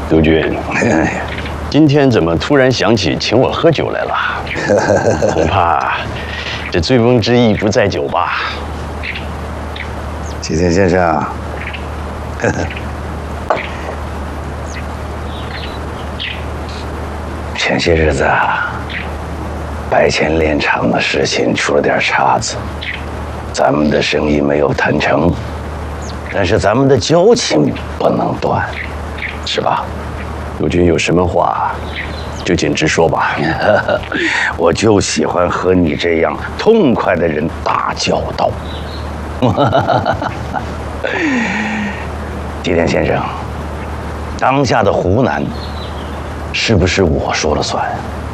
督军，今天怎么突然想起请我喝酒来了？恐怕这醉翁之意不在酒吧。 吉田先生，前些日子白前炼厂的事情出了点岔子，咱们的生意没有谈成，但是咱们的交情不能断，是吧？ 督军有什么话，就请直说吧。 我就喜欢和你这样痛快的人打交道。吉田先生，当下的湖南是不是我说了算？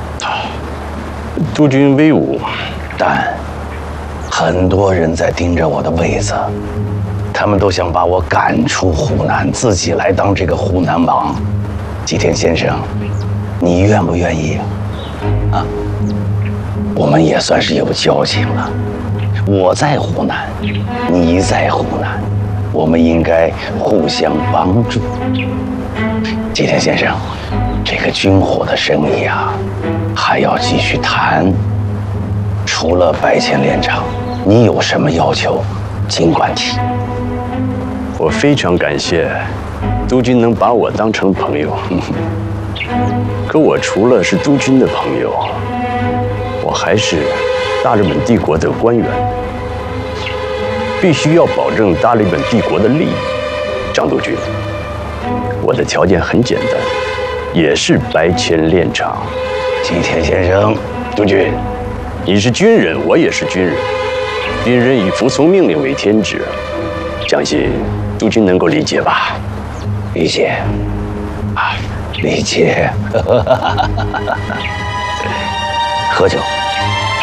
督军威武， 但很多人在盯着我的位子，他们都想把我赶出湖南，自己来当这个湖南王。吉田先生，你愿不愿意啊？我们也算是有交情了。我在湖南，你在湖南，我们应该互相帮助。吉田先生，这个军火的生意啊，还要继续谈。除了白前炼厂，你有什么要求，尽管提。 我非常感谢督军能把我当成朋友。可我除了是督军的朋友，我还是大日本帝国的官员，必须要保证大日本帝国的利益。张督军，我的条件很简单，也是白前炼厂。 吉田先生，督军， 你是军人，我也是军人，军人以服从命令为天职，相信督军能够理解吧？ 理解，啊，理解。喝酒。